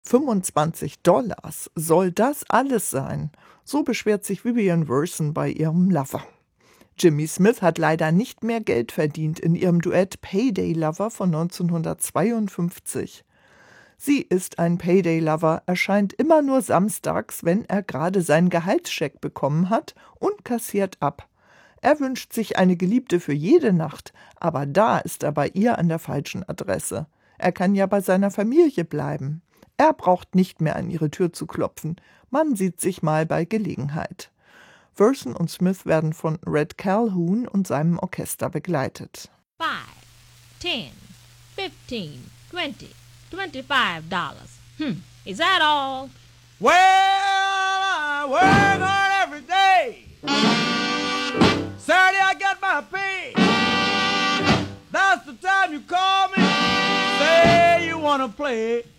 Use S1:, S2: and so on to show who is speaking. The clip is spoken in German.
S1: $25. Soll das alles sein? So beschwert sich Vivian Wilson bei ihrem Lover. Jimmy Smith hat leider nicht mehr Geld verdient in ihrem Duett Payday Lover von 1952. Sie ist ein Payday-Lover, erscheint immer nur samstags, wenn er gerade seinen Gehaltscheck bekommen hat und kassiert ab. Er wünscht sich eine Geliebte für jede Nacht, aber da ist er bei ihr an der falschen Adresse. Er kann ja bei seiner Familie bleiben. Er braucht nicht mehr an ihre Tür zu klopfen. Man sieht sich mal bei Gelegenheit. Wilson und Smith werden von Red Calhoun und seinem Orchester begleitet.
S2: 5, 10, 15, 20, $25. Is that all?
S3: Well, I work hard every day. Saturday I get my pay. That's the time you call me. Say you wanna play.